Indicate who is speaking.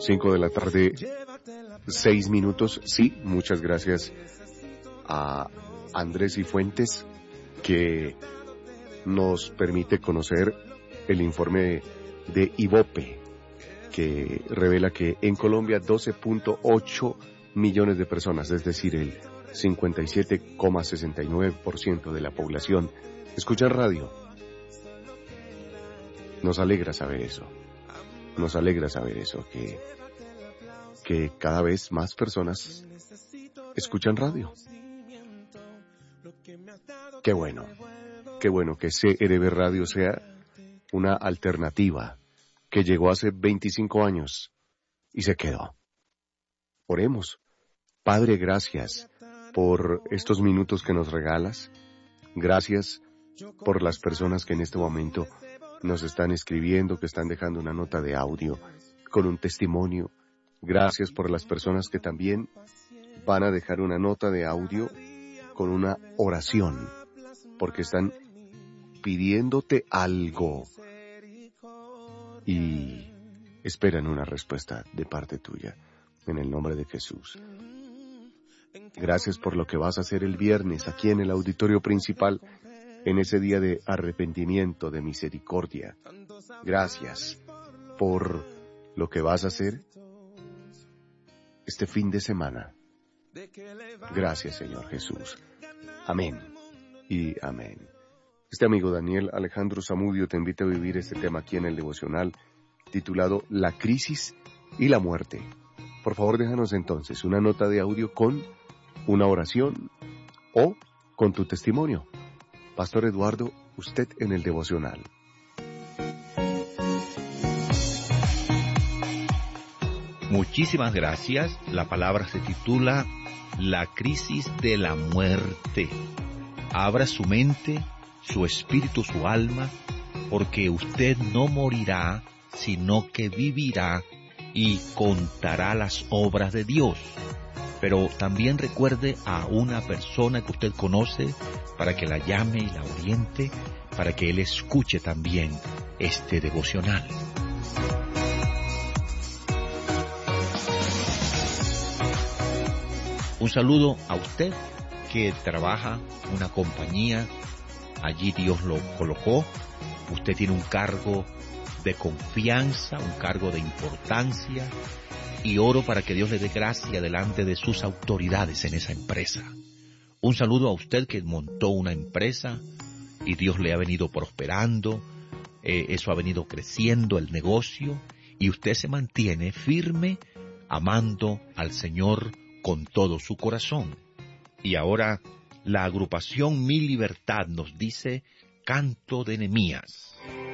Speaker 1: 5 de la tarde, 6 minutos. Sí, muchas gracias a Andrés y Fuentes, que nos permite conocer el informe de IVOPE, que revela que en Colombia 12.8 millones de personas, es decir, el 57,69% de la población, escuchan radio. Nos alegra saber eso. Nos alegra saber eso, que cada vez más personas escuchan radio. Qué bueno que CRB Radio sea una alternativa que llegó hace 25 años y se quedó. Oremos. Padre, gracias por estos minutos que nos regalas. Gracias por las personas que en este momento nos están escribiendo, que están dejando una nota de audio con un testimonio. Gracias por las personas que también van a dejar una nota de audio con una oración, porque están pidiéndote algo y esperan una respuesta de parte tuya, en el nombre de Jesús. Gracias por lo que vas a hacer el viernes aquí en el auditorio principal, en ese día de arrepentimiento, de misericordia. Gracias por lo que vas a hacer este fin de semana. Gracias, Señor Jesús. Amén y amén. Este amigo Daniel Alejandro Zamudio te invita a vivir este tema aquí en el devocional titulado La crisis y la muerte. Por favor, déjanos entonces una nota de audio con una oración o con tu testimonio. Pastor Eduardo, usted en el devocional.
Speaker 2: Muchísimas gracias. La palabra se titula La crisis de la muerte. Abra su mente, su espíritu, su alma, porque usted no morirá, sino que vivirá y contará las obras de Dios. Pero también recuerde a una persona que usted conoce para que la llame y la oriente, para que él escuche también este devocional. Un saludo a usted que trabaja en una compañía, allí Dios lo colocó, usted tiene un cargo de confianza, un cargo de importancia, y oro para que Dios le dé gracia delante de sus autoridades en esa empresa. Un saludo a usted que montó una empresa y Dios le ha venido prosperando, eso ha venido creciendo el negocio, y usted se mantiene firme amando al Señor con todo su corazón. Y ahora la agrupación Mi Libertad nos dice Canto de Nehemías.